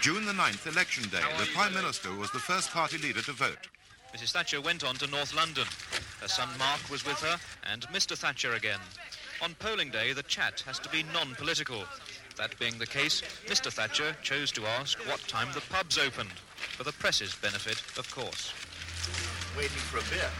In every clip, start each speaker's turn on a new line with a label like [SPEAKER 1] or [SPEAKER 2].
[SPEAKER 1] June the 9th, election day, the Prime Minister was the first party leader to vote.
[SPEAKER 2] Mrs. Thatcher went on to North London. Her son Mark was with her, and Mr. Thatcher again. On polling day, the chat has to be non-political. That being the case, Mr. Thatcher chose to ask what time the pubs opened, for the press's benefit, of course.
[SPEAKER 3] Waiting for a beer.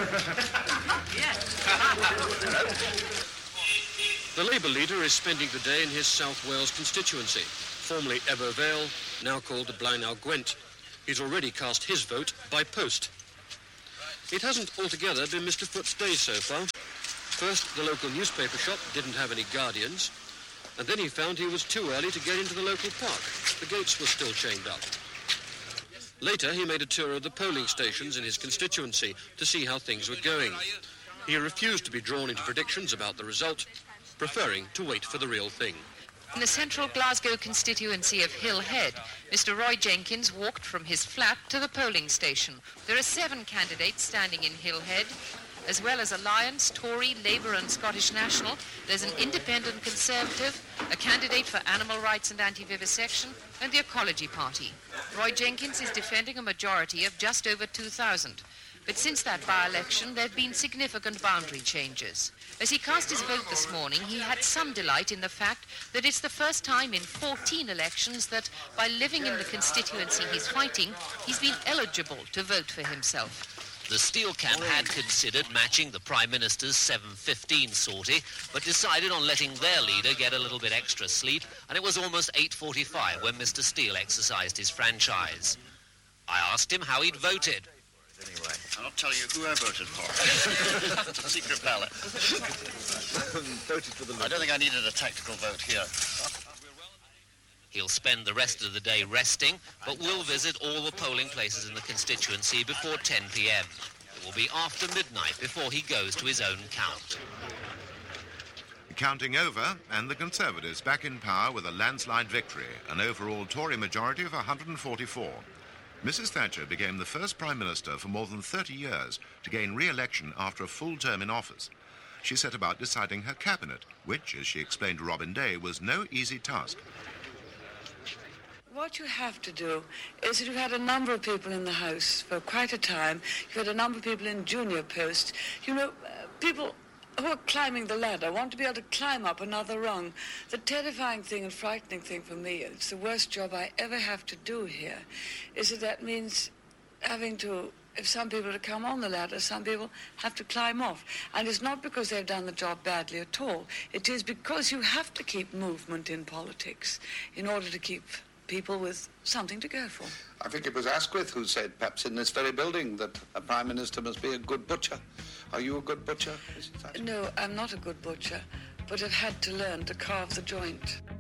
[SPEAKER 4] The Labour leader is spending the day in his South Wales constituency, formerly Ebbw Vale, now called the Blaenau Gwent. He's already cast his vote by post. It hasn't altogether been Mr. Foot's day so far. First, the local newspaper shop didn't have any guardians, and then he found he was too early to get into the local park. The gates were still chained up. Later, he made a tour of the polling stations in his constituency to see how things were going. He refused to be drawn into predictions about the result, preferring to wait for the real thing.
[SPEAKER 5] In the central Glasgow constituency of Hill Head, Mr. Roy Jenkins walked from his flat to the polling station. There are 7 candidates standing in Hill Head. As well as Alliance, Tory, Labour and Scottish National, there's an independent Conservative, a candidate for animal rights and anti-vivisection, and the Ecology Party. Roy Jenkins is defending a majority of just over 2,000. But since that by-election, there have been significant boundary changes. As he cast his vote this morning, he had some delight in the fact that it's the first time in 14 elections that, by living in the constituency he's fighting, he's been eligible to vote for himself.
[SPEAKER 6] The Steel Camp had considered matching the Prime Minister's 7:15 sortie, but decided on letting their leader get a little bit extra sleep, and it was almost 8:45 when Mr. Steele exercised his franchise. I asked him how he'd voted.
[SPEAKER 3] Anyway, I'll tell you who I voted for. It's a secret ballot.
[SPEAKER 1] Voted for the
[SPEAKER 3] I don't think I needed a tactical vote here.
[SPEAKER 6] He'll spend the rest of the day resting, but will visit all the polling places in the constituency before 10 p.m. It will be after midnight before he goes to his own count.
[SPEAKER 1] Counting over, and the Conservatives back in power with a landslide victory, an overall Tory majority of 144. Mrs. Thatcher became the first Prime Minister for more than 30 years to gain re-election after a full term in office. She set about deciding her cabinet, which, as she explained to Robin Day, was no easy task.
[SPEAKER 7] What you have to do is that you've had a number of people in the House for quite a time. You've had a number of people in junior posts. You know, people who are climbing the ladder want to be able to climb up another rung. The terrifying thing and frightening thing for me, it's the worst job I ever have to do here, is that means having to, if some people to come on the ladder, some people have to climb off. And it's not because they've done the job badly at all. It is because you have to keep movement in politics in order to keep people with something to go for.
[SPEAKER 8] I think it was Asquith who said, perhaps in this very building, that a Prime Minister must be a good butcher. Are you a good butcher, Mrs. Thatcher?
[SPEAKER 7] No, I'm not a good butcher, but I've had to learn to carve the joint.